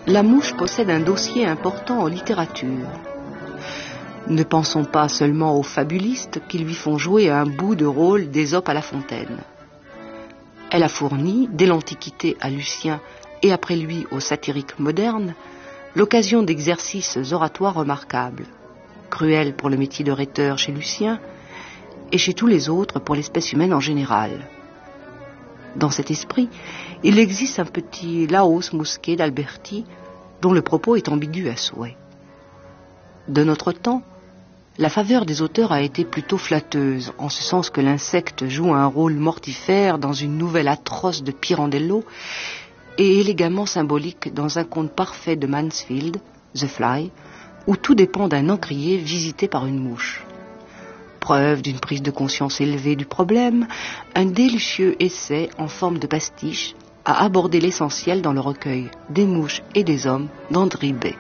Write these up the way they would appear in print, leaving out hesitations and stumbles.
la mouche possède un dossier important en littérature. Ne pensons pas seulement aux fabulistes qui lui font jouer un bout de rôle d'Ésope à La Fontaine. Elle a fourni, dès l'Antiquité à Lucien et après lui aux satiriques modernes, l'occasion d'exercices oratoires remarquables, cruels pour le métier de rhéteur chez Lucien et chez tous les autres pour l'espèce humaine en général. Dans cet esprit, il existe un petit Laos mousquet d'Alberti dont le propos est ambigu à souhait. De notre temps, la faveur des auteurs a été plutôt flatteuse, en ce sens que l'insecte joue un rôle mortifère dans une nouvelle atroce de Pirandello et élégamment symbolique dans un conte parfait de Mansfield, The Fly, où tout dépend d'un encrier visité par une mouche. Preuve d'une prise de conscience élevée du problème, un délicieux essai en forme de pastiche a abordé l'essentiel dans le recueil Des mouches et des hommes d'André Bay.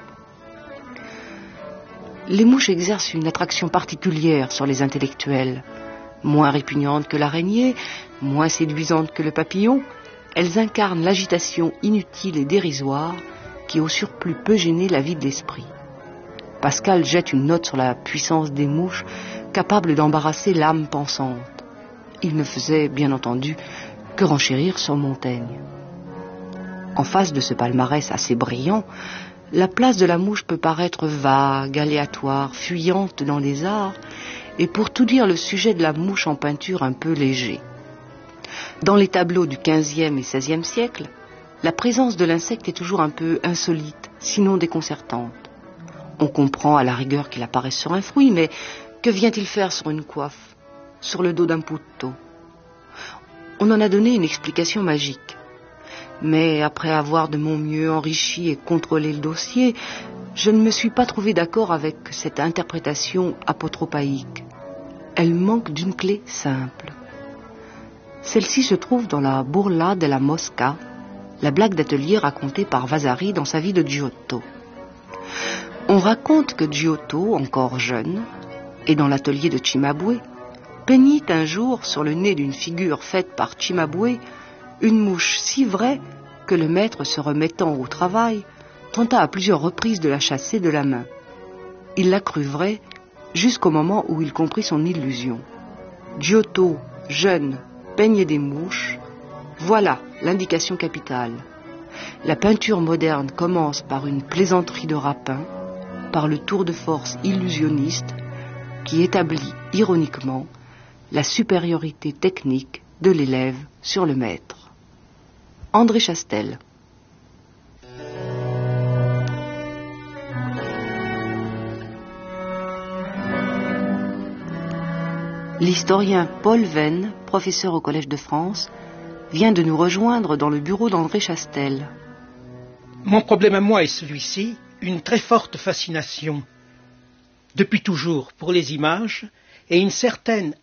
Les mouches exercent une attraction particulière sur les intellectuels. Moins répugnantes que l'araignée, moins séduisantes que le papillon, elles incarnent l'agitation inutile et dérisoire qui au surplus peut gêner la vie de l'esprit. Pascal jette une note sur la puissance des mouches, capable d'embarrasser l'âme pensante. Il ne faisait, bien entendu, que renchérir sur Montaigne. En face de ce palmarès assez brillant, la place de la mouche peut paraître vague, aléatoire, fuyante dans les arts, et pour tout dire le sujet de la mouche en peinture un peu léger. Dans les tableaux du XVe et XVIe siècle, la présence de l'insecte est toujours un peu insolite, sinon déconcertante. On comprend à la rigueur qu'il apparaisse sur un fruit, mais que vient-il faire sur une coiffe, sur le dos d'un pouto? On en a donné une explication magique. Mais après avoir de mon mieux enrichi et contrôlé le dossier, je ne me suis pas trouvé d'accord avec cette interprétation apotropaïque. Elle manque d'une clé simple. Celle-ci se trouve dans la Burla della Mosca, la blague d'atelier racontée par Vasari dans sa vie de Giotto. On raconte que Giotto, encore jeune, et dans l'atelier de Cimabue, peignit un jour sur le nez d'une figure faite par Cimabue une mouche si vraie que le maître, se remettant au travail, tenta à plusieurs reprises de la chasser de la main. Il la crut vraie jusqu'au moment où il comprit son illusion. Giotto, jeune, peignait des mouches. Voilà l'indication capitale. La peinture moderne commence par une plaisanterie de rapin, par le tour de force illusionniste qui établit ironiquement la supériorité technique de l'élève sur le maître. André Chastel. L'historien Paul Venn, professeur au Collège de France, vient de nous rejoindre dans le bureau d'André Chastel. Mon problème à moi est celui-ci, une très forte fascination, depuis toujours, pour les images et une certaine